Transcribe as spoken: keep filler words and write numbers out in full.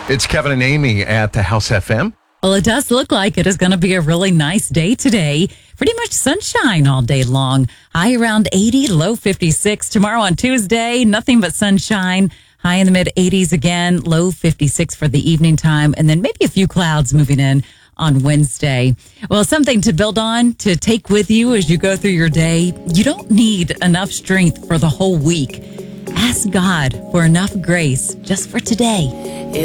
It's Kevin and Amy at the House F M. Well, it does look like it is going to be a really nice day today. Pretty much sunshine all day long. High around eighty, low fifty-six. Tomorrow on Tuesday, nothing but sunshine. High in the mid eighties again, low fifty-six for the evening time. And then maybe a few clouds moving in on Wednesday. Well, something to build on, to take with you as you go through your day. You don't need enough strength for the whole week. Ask God for enough grace just for today.